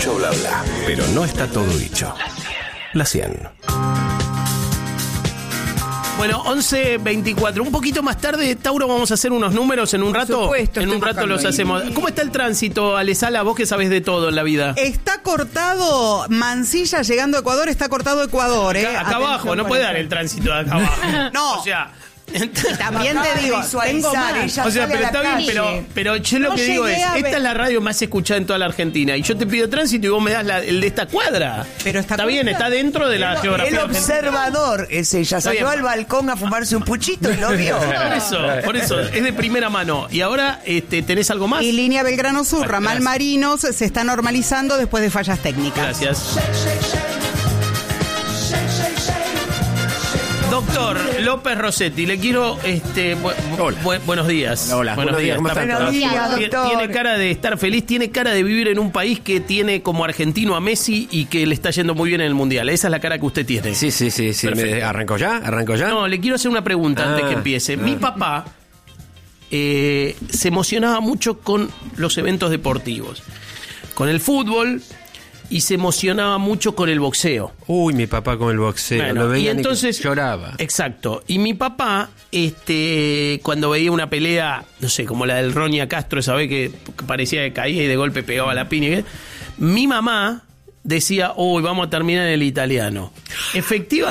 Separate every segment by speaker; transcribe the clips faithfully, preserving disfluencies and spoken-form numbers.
Speaker 1: Mucho bla bla, pero no está todo dicho. La cien.
Speaker 2: Bueno, once veinticuatro. Un poquito más tarde, Tauro, vamos a hacer unos números en un rato.
Speaker 3: Por supuesto,
Speaker 2: en un
Speaker 3: estoy
Speaker 2: rato los
Speaker 3: ahí.
Speaker 2: hacemos. ¿Cómo está el tránsito, Alesala? Vos que sabés de todo en la vida.
Speaker 3: Está cortado Mansilla llegando a Ecuador, está cortado Ecuador, ¿eh?
Speaker 2: Acá, acá
Speaker 3: Atención
Speaker 2: abajo, no
Speaker 3: con
Speaker 2: puede
Speaker 3: eso.
Speaker 2: dar el tránsito de acá abajo.
Speaker 3: No.
Speaker 2: O sea.
Speaker 3: También te digo, tengo más.
Speaker 2: O sea, pero está bien, pero, pero yo lo
Speaker 3: No
Speaker 2: que digo
Speaker 3: llegué
Speaker 2: es,
Speaker 3: a ver-
Speaker 2: esta es la radio más escuchada en toda la Argentina y yo te pido tránsito y vos me das la- el de esta cuadra.
Speaker 3: Pero está
Speaker 2: bien,
Speaker 3: cortado.
Speaker 2: está dentro de la
Speaker 4: El
Speaker 2: geografía argentina.
Speaker 4: observador es ella.
Speaker 2: Está
Speaker 4: Salió
Speaker 2: bien.
Speaker 4: al balcón a fumarse un puchito y lo vio.
Speaker 2: Por eso, por eso, es de primera mano. Y ahora, este, ¿tenés algo más?
Speaker 3: Y línea Belgrano Sur,
Speaker 2: Bueno,
Speaker 3: ramal
Speaker 2: gracias.
Speaker 3: Marinos, se está normalizando después de fallas técnicas.
Speaker 2: Gracias. Doctor López Rossetti, le quiero este bu- bu-
Speaker 5: Hola.
Speaker 2: bu- buenos días.
Speaker 5: Hola, buenos días, ¿cómo
Speaker 2: Está-
Speaker 5: están?
Speaker 4: Buenos días,
Speaker 2: Tiene-
Speaker 4: doctor.
Speaker 2: Tiene cara de estar feliz, tiene cara de vivir en un país que tiene como argentino a Messi y que le está yendo muy bien en el Mundial. Esa es la cara que usted tiene.
Speaker 5: Sí, sí, sí. sí.
Speaker 2: Perfecto.
Speaker 5: Me- ¿Arrancó ya? ¿Arrancó ya?
Speaker 2: No, le quiero hacer una pregunta
Speaker 5: Ah,
Speaker 2: antes que empiece. Mi
Speaker 5: ah.
Speaker 2: papá eh, se emocionaba mucho con los eventos deportivos, con el fútbol y se emocionaba mucho con el boxeo.
Speaker 5: Uy, mi papá con el boxeo.
Speaker 2: Bueno,
Speaker 5: lo veía
Speaker 2: y
Speaker 5: ni que
Speaker 2: entonces
Speaker 5: lloraba.
Speaker 2: Exacto. Y mi papá, este, cuando veía una pelea, no sé, como la del Ronia Castro, esa vez que parecía que caía y de golpe pegaba la piña, ¿qué? Mi mamá decía, uy, vamos a terminar en el italiano. Efectiva,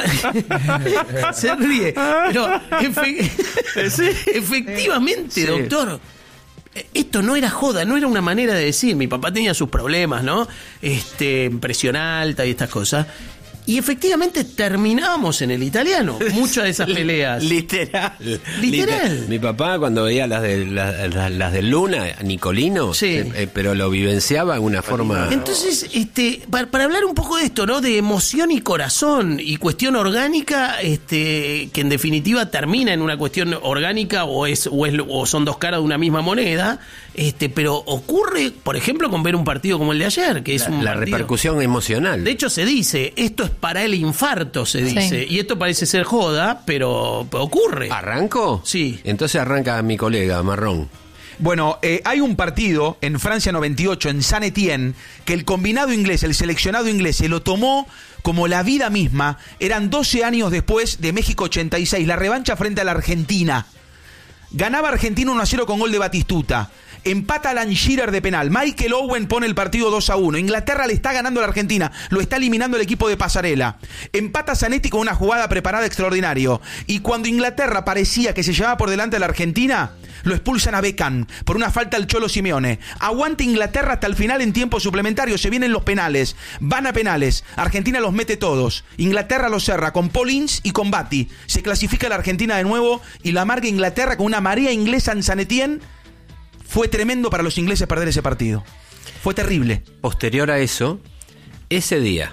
Speaker 2: se ríe, pero efe- efectivamente,
Speaker 5: Sí.
Speaker 2: doctor. Esto no era joda, no era una manera de decir. Mi papá tenía sus problemas, ¿no? Este, presión alta y estas cosas. Y efectivamente terminábamos en el italiano, muchas de esas peleas.
Speaker 5: Literal.
Speaker 2: Literal.
Speaker 5: Liter- Mi papá cuando veía las de las, las- las de Luna, Nicolino,
Speaker 2: Sí.
Speaker 5: eh, eh, pero lo vivenciaba de una forma.
Speaker 2: Entonces, este, para, para hablar un poco de esto, ¿no? De emoción y corazón y cuestión orgánica, este, que en definitiva termina en una cuestión orgánica o es, o es o son dos caras de una misma moneda, este, pero ocurre, por ejemplo, con ver un partido como el de ayer, que es
Speaker 5: la,
Speaker 2: un
Speaker 5: la
Speaker 2: partido-
Speaker 5: repercusión emocional.
Speaker 2: De hecho, se dice, esto es para el infarto, se dice. Y esto parece ser joda, pero ocurre.
Speaker 5: ¿Arranco?
Speaker 2: Sí.
Speaker 5: Entonces arranca mi colega, Marrón.
Speaker 6: Bueno, eh, hay un partido en Francia noventa y ocho, en Saint-Étienne, que el combinado inglés, el seleccionado inglés, se lo tomó como la vida misma. Eran doce años después de México ochenta y seis, la revancha frente a la Argentina. Ganaba Argentina uno a cero con gol de Batistuta. Empata Alan Shearer de penal. Michael Owen pone el partido dos a uno. Inglaterra le está ganando a la Argentina. Lo está eliminando el equipo de Pasarela. Empata Zanetti con una jugada preparada extraordinario. Y cuando Inglaterra parecía que se llevaba por delante a la Argentina, lo expulsan a Beckham por una falta al Cholo Simeone. Aguanta Inglaterra hasta el final en tiempo suplementario. Se vienen los penales. Van a penales. Argentina los mete todos. Inglaterra los cerra con Paul Ince y con Batty. Se clasifica la Argentina de nuevo y la marca Inglaterra con una marea inglesa en San Etienne. Fue tremendo para los ingleses perder ese partido. Fue terrible.
Speaker 5: Posterior a eso, ese día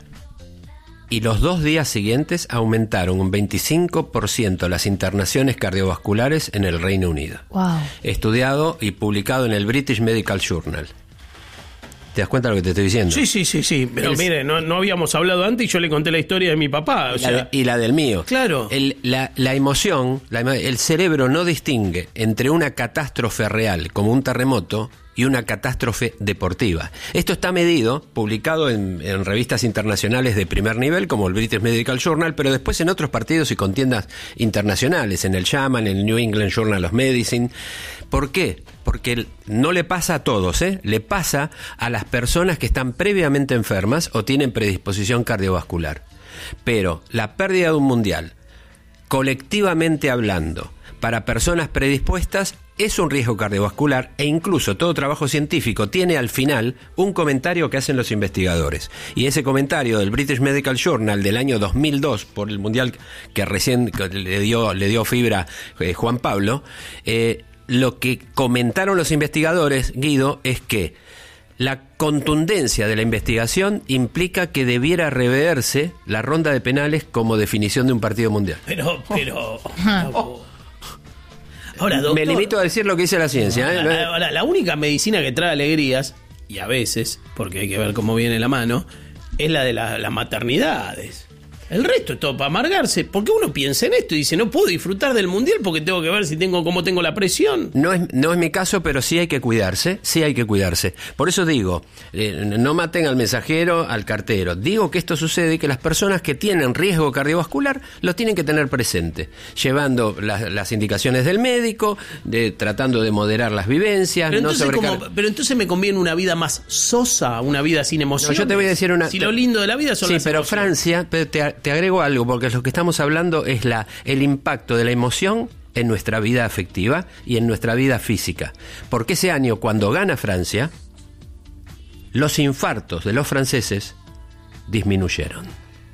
Speaker 5: y los dos días siguientes aumentaron un veinticinco por ciento las internaciones cardiovasculares en el Reino Unido.
Speaker 7: Wow.
Speaker 5: Estudiado y publicado en el British Medical Journal. ¿Te das cuenta de lo que te estoy diciendo?
Speaker 2: Sí, sí, sí, sí. Pero
Speaker 5: El-
Speaker 2: mire, no, no habíamos hablado antes y yo le conté la historia de mi papá. O
Speaker 5: Y la,
Speaker 2: sea,
Speaker 5: de- y la del mío.
Speaker 2: Claro.
Speaker 5: El, la, la emoción, la emo- el cerebro no distingue entre una catástrofe real, como un terremoto, y una catástrofe deportiva. Esto está medido, publicado en, en revistas internacionales de primer nivel, como el British Medical Journal, pero después en otros partidos y contiendas internacionales, en el JAMA, en el New England Journal of Medicine. ¿Por qué? Porque el- no le pasa a todos, ¿eh? Le pasa a las personas que están previamente enfermas o tienen predisposición cardiovascular. Pero la pérdida de un mundial, colectivamente hablando, para personas predispuestas, es un riesgo cardiovascular e incluso todo trabajo científico tiene al final un comentario que hacen los investigadores. Y ese comentario del British Medical Journal del año dos mil dos, por el mundial que recién le dio, le dio fibra eh, Juan Pablo, eh, lo que comentaron los investigadores, Guido, es que la contundencia de la investigación implica que debiera reverse la ronda de penales como definición de un partido mundial.
Speaker 2: pero, pero. Ahora, doctor,
Speaker 5: Me limito a decir lo que dice la ciencia. ¿eh?
Speaker 2: Ahora, ahora, la única medicina que trae alegrías, y a veces, porque hay que ver cómo viene la mano, es la de la- las maternidades. El resto es todo para amargarse. Porque uno piensa en esto y dice, no puedo disfrutar del mundial porque tengo que ver si tengo cómo tengo la presión.
Speaker 5: No es, no es mi caso, pero sí hay que cuidarse, sí hay que cuidarse. Por eso digo, eh, no maten al mensajero, al cartero. Digo que esto sucede y que las personas que tienen riesgo cardiovascular lo tienen que tener presente, llevando las, las indicaciones del médico, de, tratando de moderar las vivencias,
Speaker 2: Pero
Speaker 5: no
Speaker 2: entonces,
Speaker 5: sobrecar...
Speaker 2: como- pero entonces me conviene una vida más sosa, una vida sin
Speaker 5: No,
Speaker 2: emociones.
Speaker 5: yo te voy a decir una...
Speaker 2: Si lo lindo de la vida son
Speaker 5: Sí,
Speaker 2: las
Speaker 5: pero
Speaker 2: emociones.
Speaker 5: Francia, pero te, te agrego algo, porque lo que estamos hablando es la el impacto de la emoción en nuestra vida afectiva y en nuestra vida física. Porque ese año, cuando gana Francia, los infartos de los franceses disminuyeron.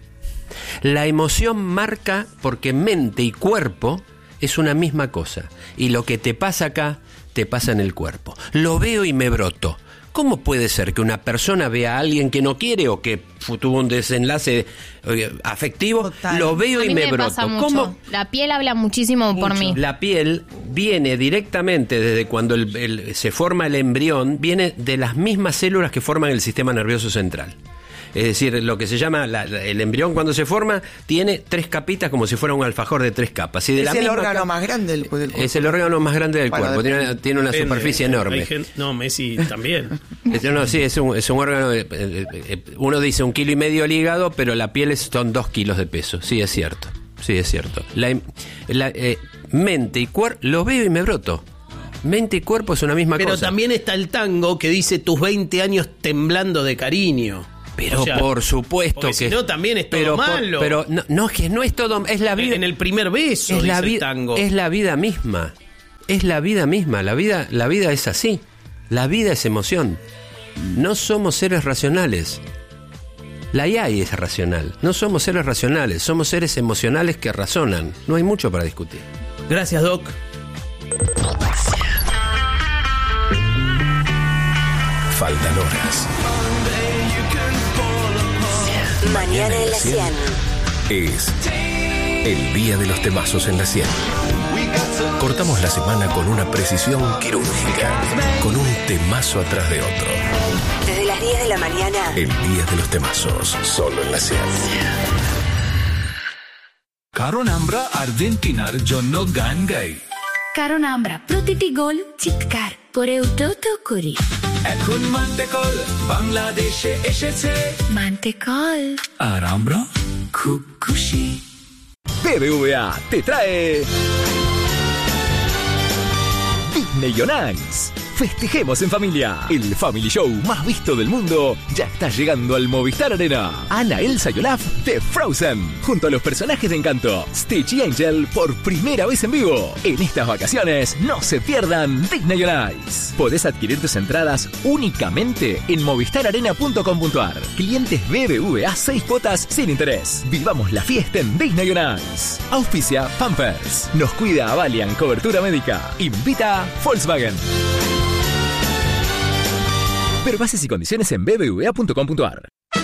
Speaker 5: La emoción marca porque mente y cuerpo es una misma cosa. Y lo que te pasa acá, te pasa en el cuerpo. Lo veo y me broto. ¿Cómo puede ser que una persona vea a alguien que no quiere o que tuvo un desenlace eh, afectivo?
Speaker 3: Total.
Speaker 5: Lo veo
Speaker 7: A
Speaker 5: y
Speaker 7: mí
Speaker 5: me,
Speaker 7: me,
Speaker 5: broto.
Speaker 7: pasa mucho.
Speaker 5: ¿Cómo?
Speaker 7: La piel habla muchísimo por mí.
Speaker 5: La piel viene directamente desde cuando el- el- se forma el embrión, viene de las mismas células que forman el sistema nervioso central. Es decir, lo que se llama la- la- el embrión cuando se forma tiene tres capitas como si fuera un alfajor de tres capas. Y de
Speaker 4: Es
Speaker 5: la
Speaker 4: el
Speaker 5: misma
Speaker 4: órgano
Speaker 5: capa-
Speaker 4: más grande del, del cuerpo.
Speaker 5: Es el órgano más grande del
Speaker 4: Bueno,
Speaker 5: cuerpo, tiene,
Speaker 4: depende.
Speaker 5: tiene una
Speaker 2: Depende.
Speaker 5: superficie enorme.
Speaker 2: Hay gente- no, Messi también.
Speaker 5: Es- No, sí, es un, es un órgano. de- eh, eh, uno dice un kilo y medio el hígado, pero la piel es- son dos kilos de peso. Sí, es cierto. Sí, es cierto. La, la, eh, mente y cuerpo, lo veo y me broto. Mente y cuerpo es una misma
Speaker 2: Pero
Speaker 5: cosa.
Speaker 2: también está el tango que dice tus veinte años temblando de cariño.
Speaker 5: Pero
Speaker 2: O sea,
Speaker 5: por supuesto
Speaker 2: porque
Speaker 5: que.
Speaker 2: si no, también es todo
Speaker 5: pero por-
Speaker 2: malo.
Speaker 5: pero no, no, que no es todo. Es la vida.
Speaker 2: En el primer beso,
Speaker 5: es
Speaker 2: dice
Speaker 5: la
Speaker 2: el
Speaker 5: vida.
Speaker 2: tango.
Speaker 5: Es la vida misma. Es la vida misma. La vida, la vida es así. La vida es emoción. No somos seres racionales. La I A I es racional. No somos seres racionales. Somos seres emocionales que razonan. No hay mucho para discutir.
Speaker 2: Gracias, Doc.
Speaker 1: Faltan horas.
Speaker 8: Mañana en la cien.
Speaker 1: Es el día de los temazos en la cien. Cortamos la semana con una precisión quirúrgica, con un temazo atrás de otro.
Speaker 8: Desde las diez de la mañana.
Speaker 1: El día de los temazos, solo en la cien.
Speaker 9: কারণ আমরা আর্জেন্টিনার জন্য গান গাই।
Speaker 10: কারণ আমরা প্রতিটি গোল চিৎকার করে উঠেও তো করি।
Speaker 9: এখন মানতে কল বাংলাদেশে এসেছে
Speaker 10: মানতে কল।
Speaker 9: আর আমরা খুব খুশি।
Speaker 11: B B V A te trae Disney on Ice. Festejemos en familia. El Family Show más visto del mundo ya está llegando al Movistar Arena. Anna, Elsa y Olaf de Frozen, junto a los personajes de Encanto, Stitch y Angel por primera vez en vivo. En estas vacaciones no se pierdan Disney on Ice. Podés adquirir tus entradas únicamente en movistar arena punto com punto a r. Clientes B B V A seis cuotas sin interés. Vivamos la fiesta en Disney on Ice. Auspicia Pampers. Nos cuida Avalian Cobertura Médica. Invita Volkswagen. Ver bases y condiciones en b b v a punto com punto a r.